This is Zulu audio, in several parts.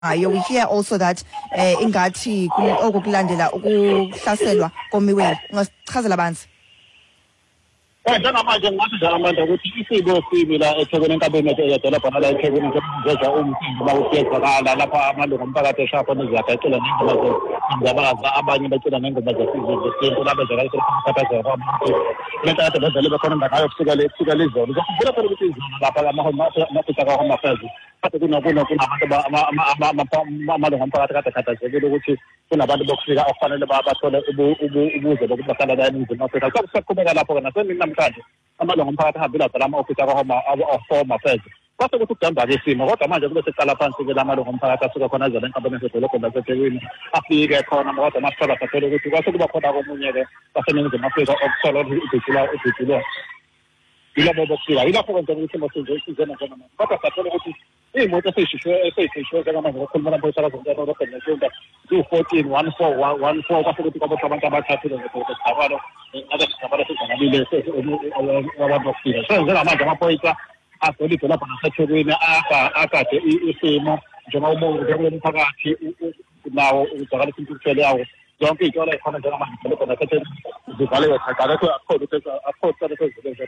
We hear also that ingathi okulandela ukuhlaselwa komiwe ngasichazela banzi. Njengamanje ngathi nje amandla ukuthi isiko sibi la eThekwini enkabeni yedolobha la eThekwini njengoba umsindo bawuyezwakala lapha amalungu omphakathi eshapho neziyagacela nengoma zabaza abanye becela nengoma zesintu lapha nje ukukhathaza kwabantu lento kade bezele bekhona ngayo kusukela izolo ngikhumbula phela ukuthi izolo lapha amafika kahoma phezulu kade kunabantu amalungu omphakathi kade khathazekile ukuthi kunabantu bokufika okufanele bathole ubuze bokuthi bahlala la eNingizimu Afrika kusaqhubeka lapho ke namhlanje amalungu omphakathi ahambile adala ama-ofisi akahoma phezulu kwase kuthi ukudamba-ke isimo kodwa manje kube seqala phansi-ke la malungu omphakathi asuka khona ezela enkabeni esedolobheni laseThekwini afike khona kodwa masithola sathole ukuthi kwase kuba khona komunye-ke baseNingizimu Afrika okuthola udutshulwa yilabo bokufika yilapho kwenzeka ukuthi isimo sinjena njengamanje kodwa sathole ukuthi iy'moto esey'shishwe njengamanje kokhuluma namaphoyisa kazonke nesunda ziwu-14 14 kwase ukuthi kwaboshwa abantu abathathile ngesigabalo ngalesi sezinganabile abantu bokufika so njengamanje amaphoyisa asola idolobha laseThekwini agade isimo njengoba umphakathi nawo uzwakalisa intuthelo yawo zonke iy'tolo ey'khona njengamanje idolobha laseThekwini zivaliwe qaqala akho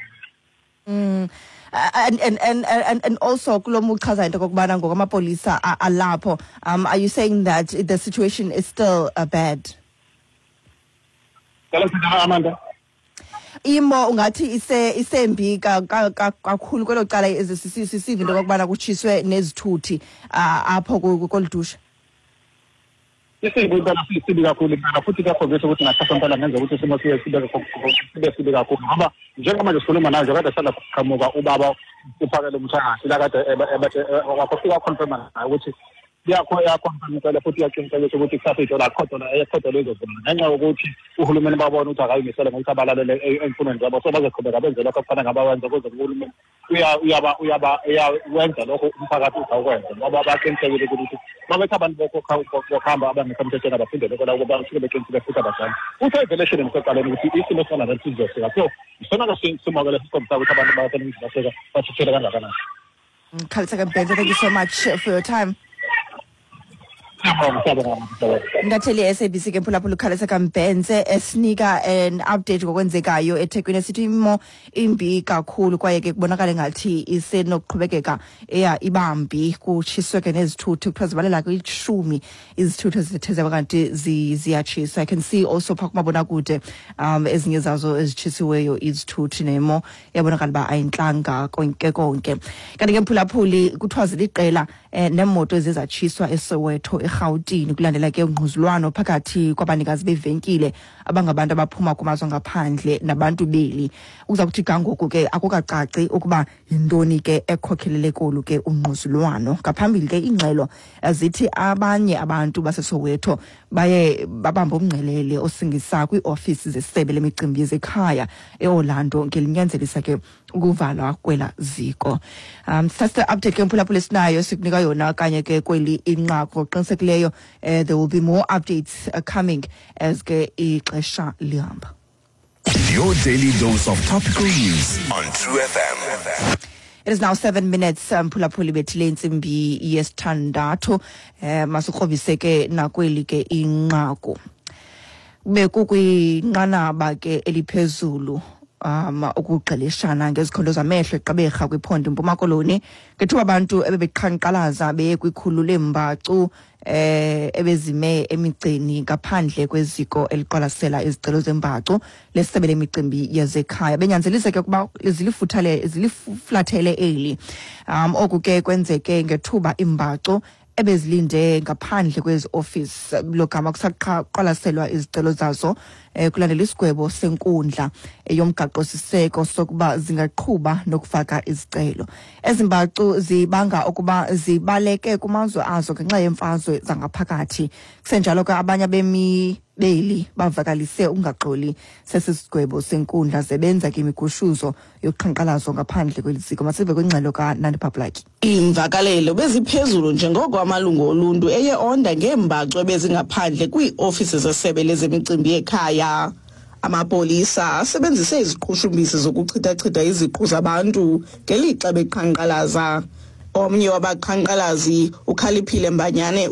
And also kulomu chaza into kokubana ngokamapolisa alapho are you saying that the situation is still bad? Amanda imo ungathi isembi kakhulu kwelo cala sisive into kokubana kutshiswe nezithuthi apho koludusha. Isibi kakhulu mina futhi kuyakhombisa ukuthi ngasasontala ngenza ukuthi isimo sibe kakhulu ngoba njengamanje sikhuluma nayo nje kade sala kuqhamuka ubaba uphakele umthakathi la kade wakufika confirm ukuthi yakhonfirmela futhi yaqinisekisa ukuthi kusaphi idola ekhodo lezovuna ngenxa yokuthi uhulumeni babona ukuthi akayimisele ngokuthi abalalele emfunweni zabo so bazoqhubeka benze lokho kufanele ngabawenza ukuze uhulumeni uyawenza lokho umphakathi uzawukwenza ngoba baqinisekile ukuthi babethi abantu bokuhamba abangesemthethweni abaphinde lokho la ukuba basuke beqinisile futhi abadala futhi i-evaluation ngiseqaleni ukuthi isimo esifana lesi sizofika so isona simokele siqombisa ukuthi abantu baseNingizimu Afrika bathuthele kangakanani. Khaliseka Mbhenze, thank you so much for your time. Ngatheli SABC ke mphulaphula Khaliseka Mbhenze esinika an update ngokwenzekayo eThekwini sithi imo imbi kakhulu kwaye ke kubonakala ngathi isenokuqhubekeka ibambi kutshiswe ke nezithuthi kuthiwa zibalela kwi-10 izithuthi ezithezeka kanti ziyatshiswa. I can see also pha kumabonakude ezinye zazo ezitshisiweyo izithuthi nemo yabonakala ba ayinhlanga konke kanti ke mphulaphuli kuthiwa ziliqela nemoto ezizatshiswa eSoweto eGauteng kulandela ke ungquzulwano phakathi kwabanikazi bevenkile abangabantu abaphuma kumazwe ngaphandle nabantu beli. Uza kuthi kangoku ke akukacaci ukuba yintoni ke ekhokhelele kolu ke ungquzulwano. Ngaphambili ke ingxelo zithi abanye abantu baseSoweto baye babamba umngcelele osingisa kwi-office zesebe lemicimbi yezekhaya eOrlando ngelinyanzelisa ke ukuvalwa kwela ziko. Sasa update ke mphulaphula esinayo sikunika yona kanye ke kweli inqaku qinisekileyo. There will be more updates coming as ke ixesha lihamba. Your daily dose of topical news on True FM. It is now 7 minutes mphulaphuli bethile intsimbi yesithandathu masikrobise ke nakweli ke inqaku bekukwinqanaba ke eliphezulu ukugqeleshana ngezikhondo zamehlo eGqeberha kwiphondo eMpuma Koloni ngethuba abantu ebebeqhankqalaza beye kwikhulu lembacu ebezime emigceni ngaphandle kweziko eliqwalasela izicelo zembacu lesebe lemicimbi yezekhaya benyanzelise ke ukuba zilifulathele eli oku ke kwenzeke ngethuba imbacu ebezilinde ngaphandle kwezi office logama kusaqwalaselwa izicelo zazo kulandela isigwebo senkundla yomgaqo siseko sokuba zingaqhuba nokufaka izicelo. Ezimbacu zibanga ukuba zibaleke kumazwe azo ngenxa yemfazwe zangaphakathi. Kusenjalo ke abanye beli bavakalise ungaxoli sesisigwebo senkundla zebenza ke imigushuzo yokuqhankqalazo ngaphandle kweliziko. Masive kwingxelo kaNandi Paplaki. Imvakalelo beziphezulu njengoko amalungu oluntu eye onda ngeembacu ebezingaphandle kwii-ofisi zesebe lezemicimbi yekhaya. Amapolisa asebenzise iziqhushumbisi zokuchitha iziqhu zabantu ngelixa beqhankqalaza. Omnye wabaqhankqalazi uKhaliphile Mbanyane